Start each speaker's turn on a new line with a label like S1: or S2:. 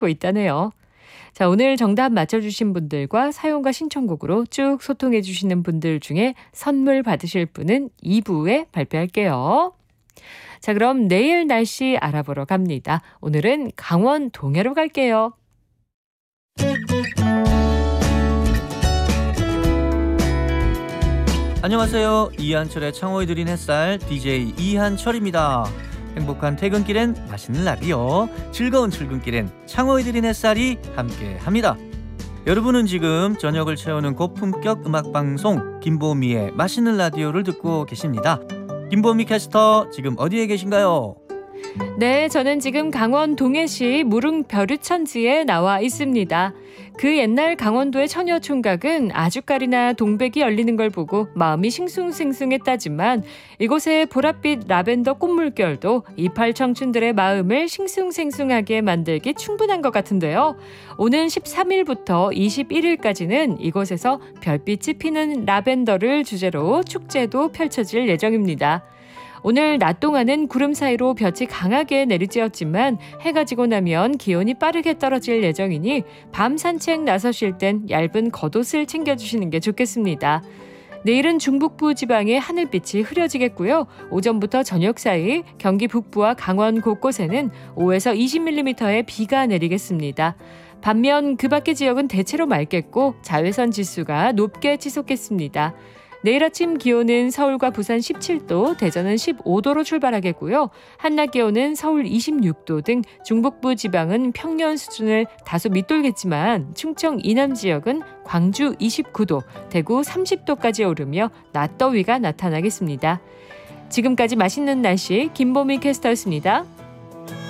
S1: 있다네요. 자, 오늘 정답 맞춰주신 분들과 사연과 신청곡으로 쭉 소통해 주시는 분들 중에 선물 받으실 분은 2부에 발표할게요. 자, 그럼 내일 날씨 알아보러 갑니다. 오늘은 강원 동해로 갈게요.
S2: 안녕하세요. 이한철의 창호에 드린 햇살 DJ 이한철입니다. 행복한 퇴근길엔 맛있는 라디오, 즐거운 출근길엔 창호에 드린 햇살이 함께합니다. 여러분은 지금 저녁을 채우는 고품격 음악방송 김보미의 맛있는 라디오를 듣고 계십니다. 김보미 캐스터 지금 어디에 계신가요?
S1: 네, 저는 지금 강원 동해시 무릉벼류천지에 나와 있습니다. 그 옛날 강원도의 처녀 총각은 아주까리나 동백이 열리는 걸 보고 마음이 싱숭생숭했다지만 이곳의 보랏빛 라벤더 꽃물결도 이팔 청춘들의 마음을 싱숭생숭하게 만들기 충분한 것 같은데요. 오는 13일부터 21일까지는 이곳에서 별빛이 피는 라벤더를 주제로 축제도 펼쳐질 예정입니다. 오늘 낮 동안은 구름 사이로 볕이 강하게 내리쬐었지만 해가 지고 나면 기온이 빠르게 떨어질 예정이니 밤 산책 나서실 땐 얇은 겉옷을 챙겨주시는 게 좋겠습니다. 내일은 중북부 지방에 하늘빛이 흐려지겠고요. 오전부터 저녁 사이 경기 북부와 강원 곳곳에는 5에서 20mm의 비가 내리겠습니다. 반면 그 밖의 지역은 대체로 맑겠고 자외선 지수가 높게 치솟겠습니다. 내일 아침 기온은 서울과 부산 17도, 대전은 15도로 출발하겠고요. 한낮 기온은 서울 26도 등 중북부 지방은 평년 수준을 다소 밑돌겠지만 충청 이남 지역은 광주 29도, 대구 30도까지 오르며 낮더위가 나타나겠습니다. 지금까지 맛있는 날씨 김보미 캐스터였습니다.